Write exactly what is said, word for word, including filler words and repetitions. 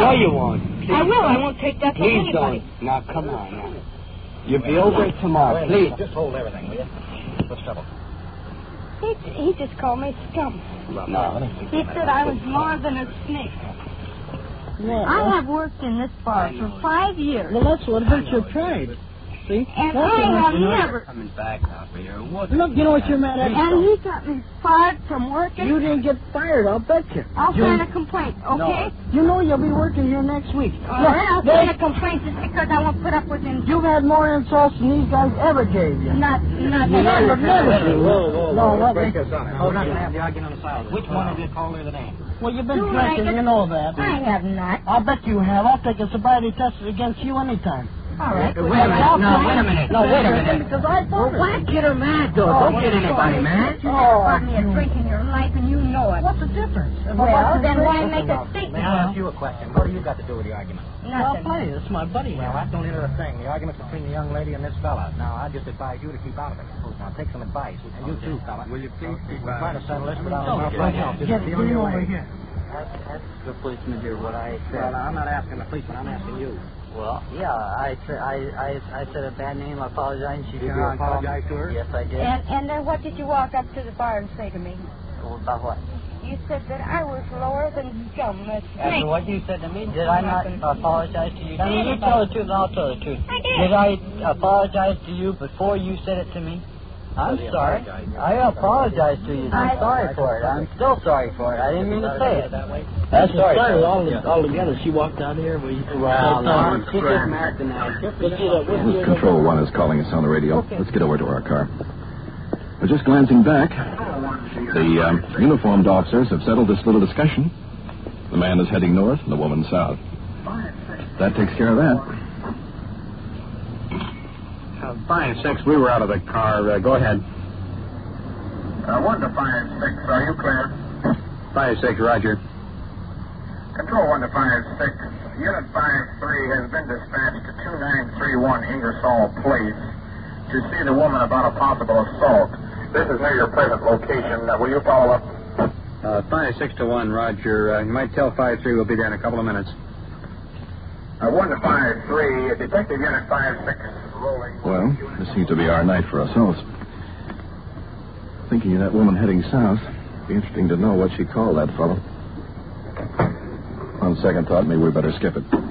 No, you won't. Please I will. don't. I won't take that from Please anybody. don't. Now, come on. Now. You'll be over it tomorrow. Wait, Please. Just hold everything, will you? What's trouble? He, he just called me scum. No. He said I was more than a snake. Well, I have worked in this bar for five years. well, that's what hurts your pride. See? And That's what I hurts have your pride. never... Coming back now for your what? Look, you know what you're mad at? And he got me fired from working. You didn't get fired, I'll bet you. I'll you, sign a complaint, okay? You know you'll be working here next week. All right, I'll Look, sign a they- complaint just because I won't put up with him. You've had more insults than these guys ever gave you. Not, not You never, never. Whoa, whoa, No, whoa. what? Let's break this on it. We're not going to have the argument on the side. Which one of you called her the name? Well, you've been You drinking, like it? you know that. I have not. I'll bet you have. I'll take a sobriety test against you anytime. All right. Wait a minute. No, wait a minute. No, wait a minute. Because I thought Why get her mad, though? Oh, Don't get anybody mad. You never bought me a drink in your life, and you know it. What's the difference? If I Well, bought you then a why drink- make a May statement? I ask you a question? What do you got to do with the argument? I'll Nothing. play. It's my buddy. Well, that don't enter a thing. The argument's between the young lady and this fella. Now, I just advise you to keep out of it. Now, take some advice. And you too, fella. Will you please keep We'll try to settle this without Oh, a get- right now. Just Get, be get on him your over way. here. Ask, ask the policeman here what I said. Well, now, I'm not asking the policeman. I'm asking you. Well, yeah, I, said- I, I, I said a bad name. I apologize. She Did came you around and called me. apologize to her? Yes, I did. And, and then what did you walk up to the bar and say to me? Well, about what? You said that I was lower than scum, a After snake. what you said to me, did I not apologize to you? I You did. tell the truth, and I'll tell the truth. I did. Did I apologize to you before you said it to me? I'm Well, he sorry. apologized. I apologize to you. I'm I- sorry for it. I'm still sorry for it. I didn't mean to say it. That way? That's I'm sorry. started for it. all, Yeah. all together. She walked out here. We, Well, no, Let's she just Americanized. This is Control One is calling us on the radio. Let's get over to our car. We're just glancing back. The um, uniformed officers have settled this little discussion. The man is heading north and the woman south. That takes care of that. Uh, five, six, we were out of the car. Uh, go ahead. Uh, one to five, six, are you clear? Five, six, Roger. Control one to five, six. Unit five, three has been dispatched to two nine three one Ingersoll Place to see the woman about a possible assault. This is near your present location. Uh, will you follow up? Uh, five, six to one, Roger. Uh, you might tell five, three we'll be there in a couple of minutes. Uh, one to five, three. Detective Unit five, six, rolling. Well, this seems to be our night for ourselves. Thinking of that woman heading south, be interesting to know what she called that fellow. On second thought, maybe we better skip it.